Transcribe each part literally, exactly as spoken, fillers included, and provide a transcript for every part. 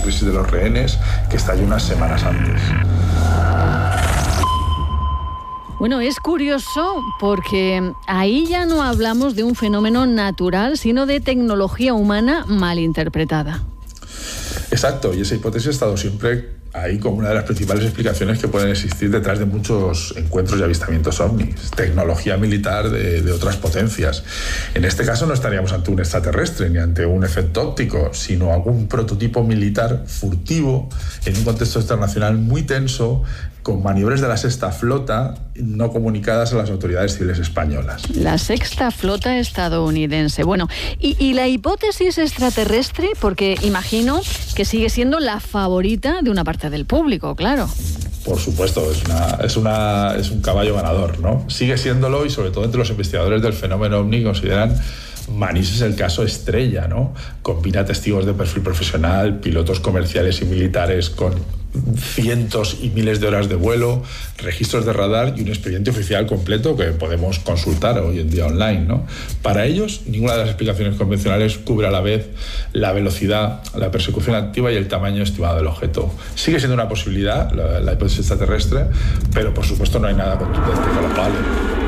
crisis de los rehenes, que estalló unas semanas antes. Bueno, es curioso porque ahí ya no hablamos de un fenómeno natural, sino de tecnología humana mal interpretada. Exacto, y esa hipótesis ha estado siempre ahí como una de las principales explicaciones que pueden existir detrás de muchos encuentros y avistamientos ovnis. Tecnología militar de, de otras potencias. En este caso no estaríamos ante un extraterrestre ni ante un efecto óptico, sino algún prototipo militar furtivo en un contexto internacional muy tenso, con maniobras de la Sexta Flota no comunicadas a las autoridades civiles españolas. La Sexta Flota estadounidense. Bueno, ¿y, y la hipótesis extraterrestre? Porque imagino que sigue siendo la favorita de una parte del público, claro. Por supuesto, es, una, es, una, es un caballo ganador, ¿no? Sigue siéndolo, y sobre todo entre los investigadores del fenómeno ovni consideran Manises el caso estrella, ¿no? Combina testigos de perfil profesional, pilotos comerciales y militares con cientos y miles de horas de vuelo, registros de radar y un expediente oficial completo que podemos consultar hoy en día online, ¿no? Para ellos, ninguna de las explicaciones convencionales cubre a la vez la velocidad, la persecución activa y el tamaño estimado del objeto. Sigue siendo una posibilidad la, la hipótesis extraterrestre, pero por supuesto no hay nada contundente que lo vale.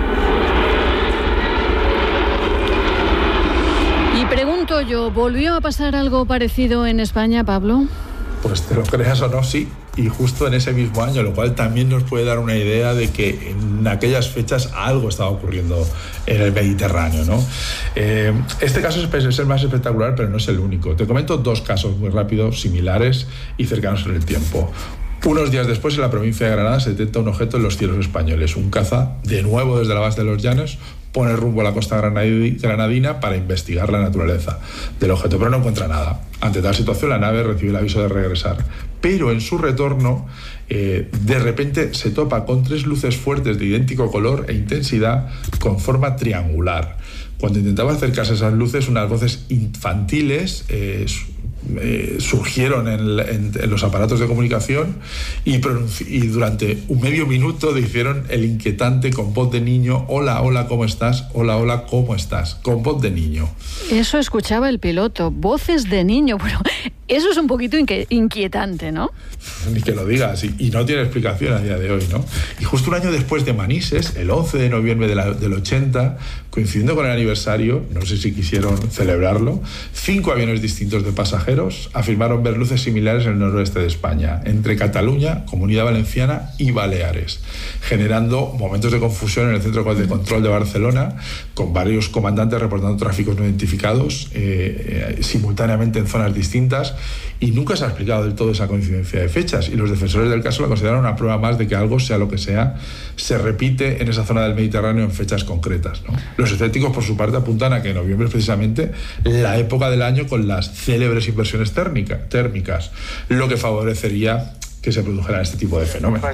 Y pregunto yo, ¿volvió a pasar algo parecido en España, Pablo? Pues te lo creas o no, sí, y justo en ese mismo año, lo cual también nos puede dar una idea de que en aquellas fechas algo estaba ocurriendo en el Mediterráneo, ¿no? Eh, este caso es el más espectacular, pero no es el único. Te comento dos casos muy rápidos, similares y cercanos en el tiempo. Unos días después, en la provincia de Granada, se detecta un objeto en los cielos españoles. Un caza, de nuevo desde la base de los Llanos, pone rumbo a la costa granadina para investigar la naturaleza del objeto, pero no encuentra nada. Ante tal situación, la nave recibe el aviso de regresar. Pero en su retorno, eh, de repente se topa con tres luces fuertes de idéntico color e intensidad con forma triangular. Cuando intentaba acercarse a esas luces, unas voces infantiles eh, Eh, surgieron en, en, en los aparatos de comunicación y, y durante un medio minuto dijeron el inquietante con voz de niño: hola, hola, ¿cómo estás? Hola, hola, ¿cómo estás? Con voz de niño. Eso escuchaba el piloto, voces de niño. Bueno, eso es un poquito inquietante, ¿no? Ni que lo digas, y, y no tiene explicación a día de hoy, ¿no? Y justo un año después de Manises, el once de noviembre de la, del ochenta, coincidiendo con el aniversario, no sé si quisieron celebrarlo, cinco aviones distintos de pasajeros afirmaron ver luces similares en el noroeste de España, entre Cataluña, Comunidad Valenciana y Baleares, generando momentos de confusión en el centro de control de Barcelona, con varios comandantes reportando tráficos no identificados eh, eh, simultáneamente en zonas distintas, y nunca se ha explicado del todo esa coincidencia de fechas, y los defensores del caso la consideran una prueba más de que algo, sea lo que sea, se repite en esa zona del Mediterráneo en fechas concretas, ¿no? Los escépticos, por su parte, apuntan a que noviembre es precisamente la época del año con las célebres inversiones térmica, térmicas, lo que favorecería que se produjeran este tipo de fenómenos.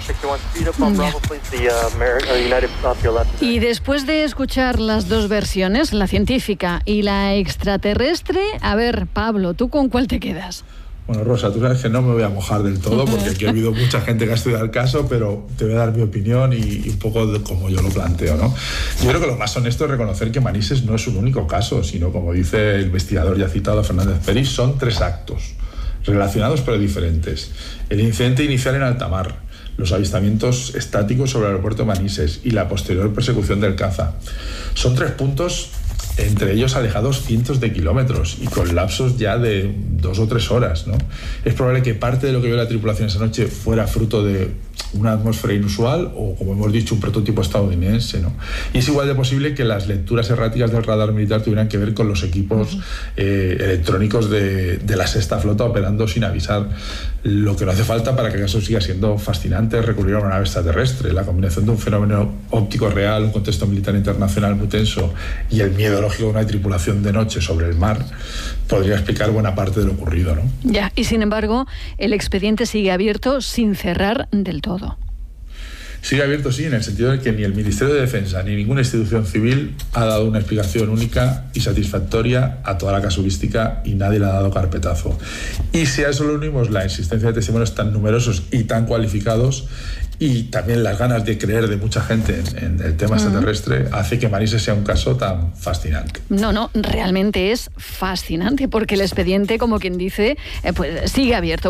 Y después de escuchar las dos versiones, la científica y la extraterrestre, a ver, Pablo, ¿tú con cuál te quedas? Bueno, Rosa, tú sabes que no me voy a mojar del todo porque aquí ha habido mucha gente que ha estudiado el caso, pero te voy a dar mi opinión y, y un poco de cómo yo lo planteo, ¿no? Yo creo que lo más honesto es reconocer que Manises no es un único caso, sino, como dice el investigador ya citado Fernández Peris, son tres actos relacionados pero diferentes. El incidente inicial en alta mar, los avistamientos estáticos sobre el aeropuerto de Manises y la posterior persecución del caza. Son tres puntos, entre ellos alejados cientos de kilómetros y con lapsos ya de dos o tres horas, ¿no? Es probable que parte de lo que vio la tripulación esa noche fuera fruto de una atmósfera inusual o, como hemos dicho, un prototipo estadounidense, ¿no? Y es igual de posible que las lecturas erráticas del radar militar tuvieran que ver con los equipos eh, electrónicos de, de la Sexta Flota operando sin avisar. Lo que no hace falta para que el caso siga siendo fascinante es recurrir a una nave extraterrestre. La combinación de un fenómeno óptico real, un contexto militar internacional muy tenso y el miedo lógico de una tripulación de noche sobre el mar podría explicar buena parte de lo ocurrido, ¿no? Ya, y sin embargo, el expediente sigue abierto sin cerrar del todo. Sigue abierto, sí, en el sentido de que ni el Ministerio de Defensa ni ninguna institución civil ha dado una explicación única y satisfactoria a toda la casuística y nadie le ha dado carpetazo. Y si a eso le unimos la existencia de testimonios tan numerosos y tan cualificados y también las ganas de creer de mucha gente en, en el tema extraterrestre, uh-huh. hace que Manises sea un caso tan fascinante. No, no, realmente es fascinante porque el expediente, como quien dice, eh, pues sigue abierto.